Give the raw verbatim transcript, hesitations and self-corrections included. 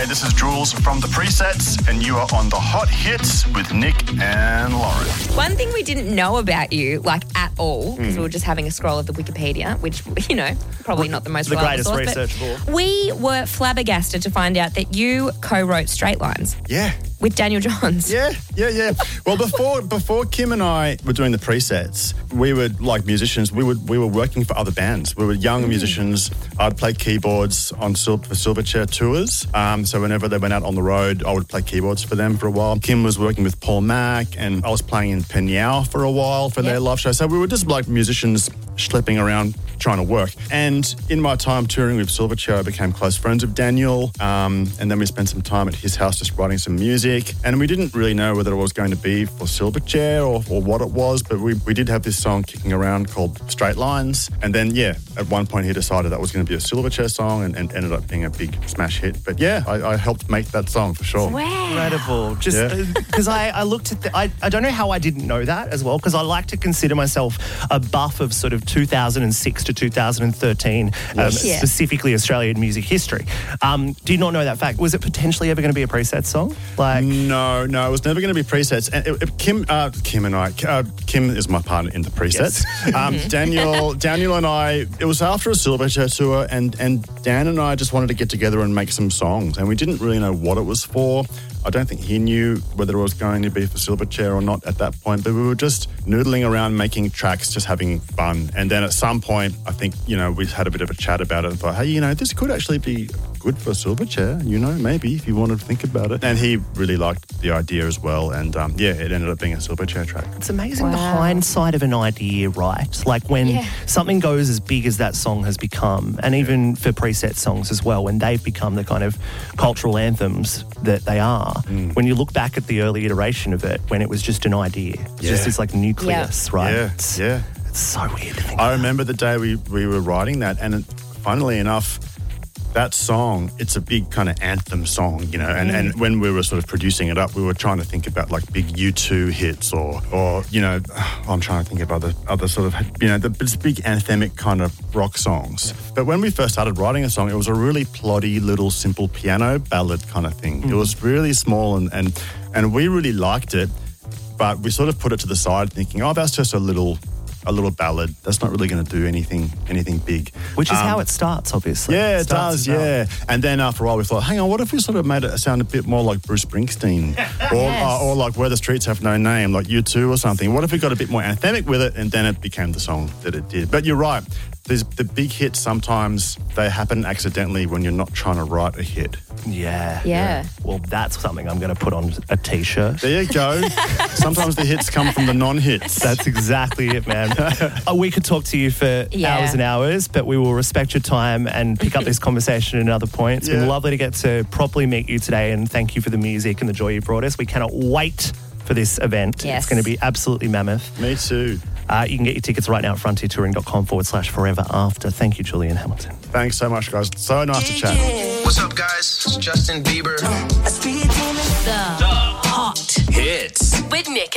Hey, this is Jules from The Presets, and you are on The Hot Hits with Nick and Lauren. One thing we didn't know about you, like at all, because mm. we were just having a scroll of the Wikipedia, which, you know, probably not the most the reliable greatest source, research for. We were flabbergasted to find out that you co-wrote Straight Lines. Yeah. With Daniel Johns. Yeah, yeah, yeah. Well, before before Kim and I were doing The Presets, we were like musicians. We would we were working for other bands. We were young mm. musicians. I'd play keyboards on Sil- for Silverchair tours. Um, so whenever they went out on the road, I would play keyboards for them for a while. Kim was working with Paul Mac, and I was playing in Penyao for a while for yep. their live show. So we were just like musicians schlepping around trying to work. And in my time touring with Silverchair, I became close friends with Daniel. Um, and then we spent some time at his house just writing some music. And we didn't really know whether it was going to be for Silverchair or, or what it was, but we, we did have this song kicking around called Straight Lines. And then, yeah, at one point he decided that was going to be a Silverchair song and, and ended up being a big smash hit. But yeah, I, I helped make that song for sure. Wow. Incredible. Just because yeah. I, I looked at the, I, I don't know how I didn't know that as well, because I like to consider myself a buff of sort of two thousand six to two thousand thirteen, yes. um, yeah. specifically Australian music history. Um, did not know that fact. Was it potentially ever going to be a Presets song? Like, no, no, it was never going to be Presets. And it, it, Kim, uh, Kim and I, uh, Kim is my partner in The Presets. Yes. um, Daniel, Daniel and I, it was after a Silverchair tour, and and Dan and I just wanted to get together and make some songs, and we didn't really know what it was for. I don't think he knew whether it was going to be for Silverchair or not at that point, but we were just noodling around making tracks, just having fun. And then at some point, I think, you know, we had a bit of a chat about it and thought, hey, you know, this could actually be good for Silverchair, you know, maybe if you wanted to think about it. And he really liked the idea as well. And um, yeah, it ended up being a Silverchair track. It's amazing wow. the hindsight of an idea, right? Like when yeah. something goes as big as that song has become, and even for Preset songs as well, when they've become the kind of cultural anthems that they are. Mm. When you look back at the early iteration of it, when it was just an idea, it's yeah. just this like nucleus, yeah. right? Yeah, it's, yeah. It's so weird to think I about. remember the day we, we were writing that, and it, funnily enough, that song, it's a big kind of anthem song, you know, and, mm. and when we were sort of producing it up, we were trying to think about like big U two hits or, or you know, I'm trying to think of other, other sort of, you know, the it's big anthemic kind of rock songs. But when we first started writing a song, it was a really ploddy little simple piano ballad kind of thing. Mm. It was really small and, and, and we really liked it, but we sort of put it to the side thinking, oh, that's just a little... a little ballad. That's not really going to do anything anything big. Which is um, how it starts, obviously. Yeah, it, it does, yeah. And then after a while we thought, hang on, what if we sort of made it sound a bit more like Bruce Springsteen? or, yes. uh, or like Where the Streets Have No Name, like U two or something. What if we got a bit more anthemic with it? And then it became the song that it did. But you're right. There's the big hits, sometimes they happen accidentally when you're not trying to write a hit. Yeah. Yeah. yeah. Well, that's something I'm going to put on a T-shirt. There you go. Sometimes the hits come from the non-hits. That's exactly it, man. uh, we could talk to you for yeah. hours and hours, but we will respect your time and pick up this conversation at another point. It's yeah. been lovely to get to properly meet you today, and thank you for the music and the joy you brought us. We cannot wait for this event. Yes. It's going to be absolutely mammoth. Me too. Uh, you can get your tickets right now at frontiertouring.com forward slash forever after. Thank you, Julian Hamilton. Thanks so much, guys. So nice to chat. What's up, guys? It's Justin Bieber. The Hot Hits with Nick